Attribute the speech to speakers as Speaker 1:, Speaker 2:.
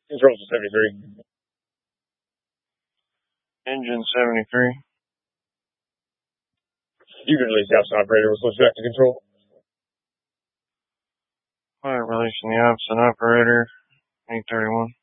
Speaker 1: Control to 73.
Speaker 2: Engine 73.
Speaker 1: You can release the opposite operator. We'll switch back to control.
Speaker 2: Alright, releasing the opposite operator. 831.